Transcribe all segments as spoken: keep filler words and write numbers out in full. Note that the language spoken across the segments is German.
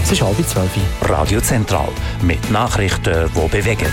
Es ist halb zwölf. Radio Zentral mit Nachrichten, die bewegen.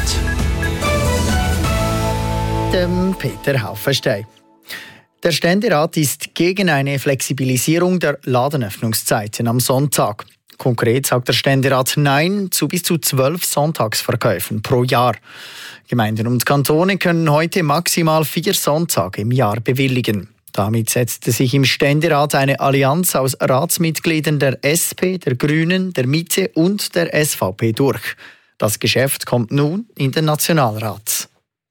Dem Peter Haufenstein. Der Ständerat ist gegen eine Flexibilisierung der Ladenöffnungszeiten am Sonntag. Konkret sagt der Ständerat Nein zu bis zu zwölf Sonntagsverkäufen pro Jahr. Gemeinden und Kantone können heute maximal vier Sonntage im Jahr bewilligen. Damit setzte sich im Ständerat eine Allianz aus Ratsmitgliedern der S P, der Grünen, der Mitte und der S V P durch. Das Geschäft kommt nun in den Nationalrat.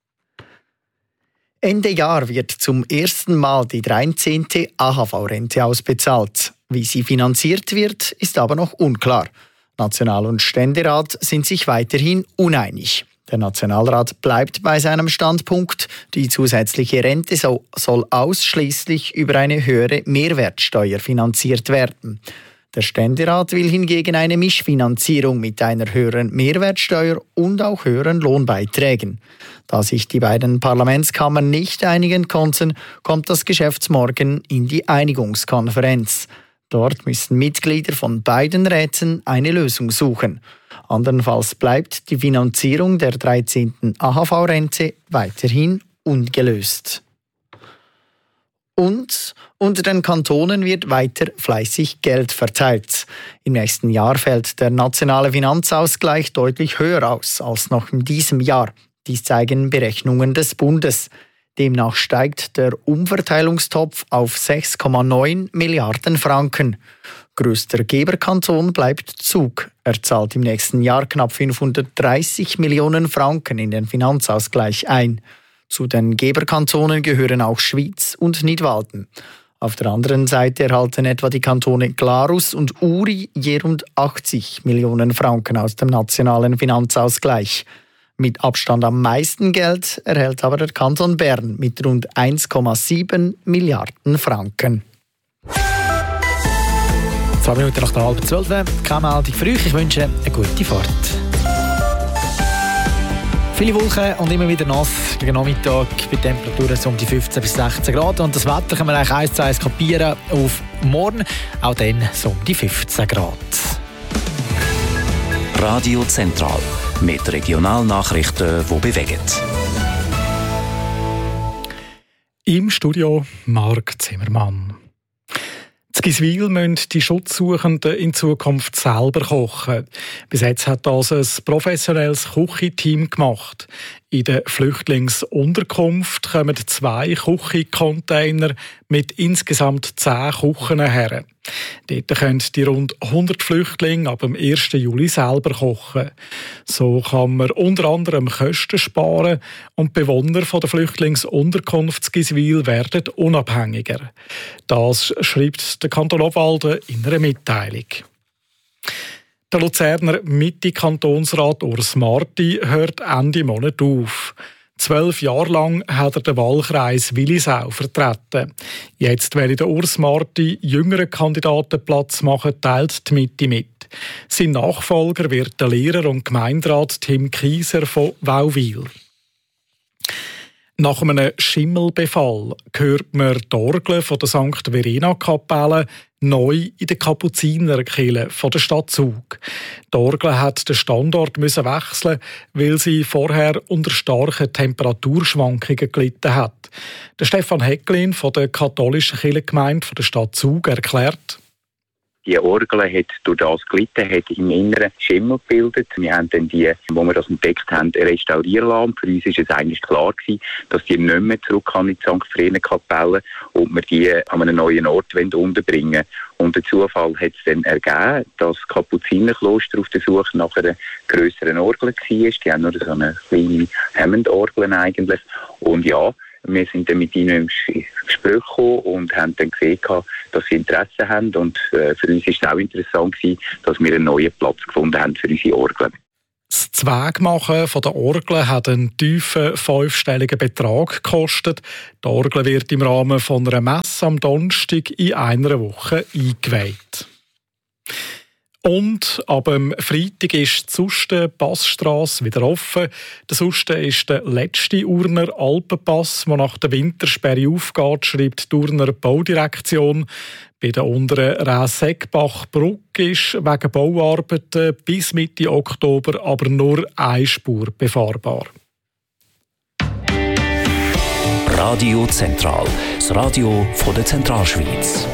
Ende Jahr wird zum ersten Mal die dreizehnte A H V-Rente ausbezahlt. Wie sie finanziert wird, ist aber noch unklar. National- und Ständerat sind sich weiterhin uneinig. Der Nationalrat bleibt bei seinem Standpunkt, die zusätzliche Rente so, soll ausschließlich über eine höhere Mehrwertsteuer finanziert werden. Der Ständerat will hingegen eine Mischfinanzierung mit einer höheren Mehrwertsteuer und auch höheren Lohnbeiträgen. Da sich die beiden Parlamentskammern nicht einigen konnten, kommt das Geschäft morgen in die Einigungskonferenz. Dort müssen Mitglieder von beiden Räten eine Lösung suchen. Andernfalls bleibt die Finanzierung der dreizehnten A H V-Rente weiterhin ungelöst. Und unter den Kantonen wird weiter fleißig Geld verteilt. Im nächsten Jahr fällt der nationale Finanzausgleich deutlich höher aus als noch in diesem Jahr. Dies zeigen Berechnungen des Bundes. Demnach steigt der Umverteilungstopf auf sechs Komma neun Milliarden Franken. Größter Geberkanton bleibt Zug. Er zahlt im nächsten Jahr knapp fünfhundertdreißig Millionen Franken in den Finanzausgleich ein. Zu den Geberkantonen gehören auch Schwyz und Nidwalden. Auf der anderen Seite erhalten etwa die Kantone Glarus und Uri je rund achtzig Millionen Franken aus dem nationalen Finanzausgleich. Mit Abstand am meisten Geld erhält aber der Kanton Bern mit rund eins Komma sieben Milliarden Franken. Zwei Minuten nach der halben zwölf. Keine Meldung für euch. Ich wünsche eine gute Fahrt. Viele Wolken und immer wieder nass. Gegen Nachmittag bei Temperaturen so um die fünfzehn bis sechzehn Grad. Und das Wetter können wir eigentlich eins zu eins kopieren auf morgen. Auch dann so um die fünfzehn Grad. Radio Zentral mit Regionalnachrichten, die bewegen. Im Studio Marc Zimmermann. In Giswil müssen die Schutzsuchenden in Zukunft selber kochen. Bis jetzt hat das ein professionelles Küchenteam gemacht. In der Flüchtlingsunterkunft kommen zwei Küchencontainer mit insgesamt zehn Küchen her. Dort können die rund hundert Flüchtlinge ab dem ersten Juli selber kochen. So kann man unter anderem Kosten sparen und die Bewohner der Flüchtlingsunterkunft Giswil werden unabhängiger. Das schreibt der Kanton Obwalden in einer Mitteilung. Der Luzerner Mitte-Kantonsrat Urs Marti hört Ende Monat auf. Zwölf Jahre lang hat er den Wahlkreis Willisau vertreten. Jetzt will der Urs Marti jüngeren Kandidaten Platz machen, teilt die Mitte mit. Sein Nachfolger wird der Lehrer und Gemeinderat Tim Kieser von Wauwil. Nach einem Schimmelbefall hört man die Orgel von der Sankt Verena-Kapelle neu in der Kapuzinerkirche von der Stadt Zug. Die Orgel hat den Standort müssen wechseln, weil sie vorher unter starken Temperaturschwankungen gelitten hat. Der Stefan Hecklin von der katholischen Kirchengemeinde der Stadt Zug erklärt: Die Orgel hat durch das gelitten, hat im Inneren Schimmel gebildet. Wir haben dann die, wo wir das entdeckt haben, restaurieren lassen. Für uns war es eigentlich klar gewesen, dass die nicht mehr zurück kann in die Sankt Verena-Kapelle und wir die an einem neuen Ort unterbringen wollen. Und der Zufall hat es dann ergeben, dass das Kapuzinerkloster auf der Suche nach einer grösseren Orgel war. Die haben nur so eine kleine Hammond-Orgel eigentlich. Und ja, wir sind dann mit ihnen ins Gespräch gekommen und haben dann gesehen, dass sie Interesse haben. Und für uns war es auch interessant, dass wir einen neuen Platz gefunden haben für unsere Orgeln. Das Zweigmachen der Orgel hat einen tiefen fünfstelligen Betrag gekostet. Die Orgel wird im Rahmen von einer Messe am Donnerstag in einer Woche eingeweiht. Und ab dem Freitag ist die Susten Passstrasse wieder offen. Der Susten ist der letzte Urner Alpenpass, der nach der Wintersperre aufgeht, schreibt die Urner Baudirektion. Bei der unteren Räsegbach-Brücke ist wegen Bauarbeiten bis Mitte Oktober aber nur eine Spur befahrbar. Radio Zentral, das Radio von der Zentralschweiz.